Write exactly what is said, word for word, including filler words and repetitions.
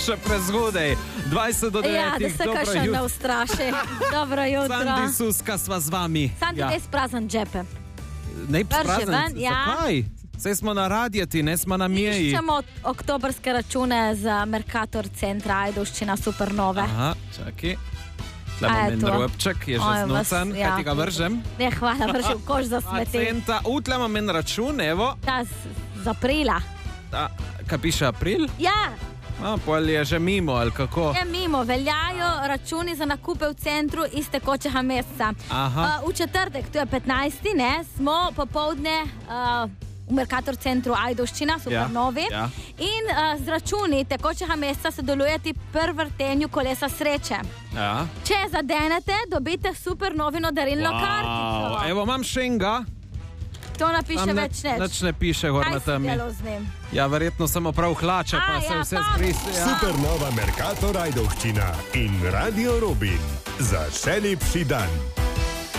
Še prezgodaj. dvajset do Ja, da devetih. se kaj še ne ustraši. Dobro jutro. Sandi Suska sva z vami. Sandi, Ja. te sprazan džepe. Ne Vrši prazen. ven, ja. Zakaj? Saj smo na radijeti, ne smo na mjeji. Iščemo oktobrske račune za Mercator centra Ajdovščina Supernove. Aha, čakaj. Tle A je imam en to? robček, je že Oj, vas- znucan. ja. Kaj ti ga vržem? Ne, hvala, vrši v koš za Dva smeti. centa. U, tle imam en račun, evo. Ta z, z aprila. Ta, kaj piše april? Ja, A, pol je že mimo, ali kako? je mimo, veljajo računi za nakupe v centru iz tekočega meseca. Aha. Uh, v četrtek, to je petnajsti, ne, smo popovdne uh, v Mercator centru Ajdovščina, Supernovi. Ja, ja. In uh, z računi tekočega meseca sodelujete pri vrtenju kolesa sreče. Ja. Če zadenete, dobite Supernovino darilno kartico. Evo, imam še enega. To napiše Tam več neč. Nič ne piše gor Kaj na si temi. delal z njim? Ja, verjetno samo prav hlače, pa A, se ja, vse pametno. zbrise. Ja. Supernova Mercator Ajdovščina in Radio Robin. Za še lepši dan.